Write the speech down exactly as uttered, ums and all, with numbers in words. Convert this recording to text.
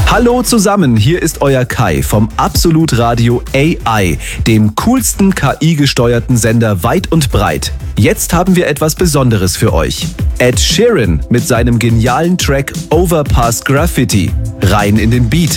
Hallo zusammen, hier ist euer Kai vom Absolut Radio A I, dem coolsten K I-gesteuerten Sender weit und breit. Jetzt haben wir etwas Besonderes für euch. Ed Sheeran mit seinem genialen Track Overpass Graffiti. Rein in den Beat.